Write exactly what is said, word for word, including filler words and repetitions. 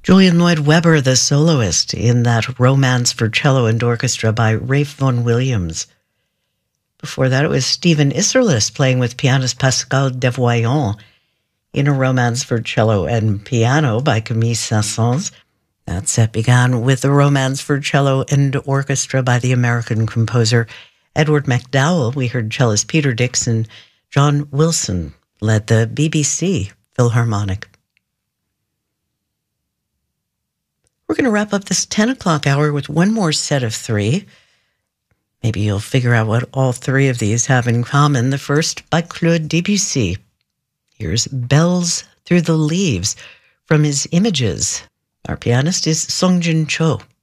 Julian Lloyd Webber, the soloist in that Romance for Cello and Orchestra by Ralph Vaughan Williams. Before that, it was Stephen Isserlis playing with pianist Pascal Devoyant in a Romance for Cello and Piano by Camille Saint-Saëns. That set began with a Romance for Cello and Orchestra by the American composer Edward MacDowell. We heard cellist Peter Dixon. John Wilson led the B B C Philharmonic. We're going to wrap up this ten o'clock hour with one more set of three. Maybe you'll figure out what all three of these have in common. The first by Claude Debussy. Here's Bells Through the Leaves from his Images. Our pianist is Song Jin Cho.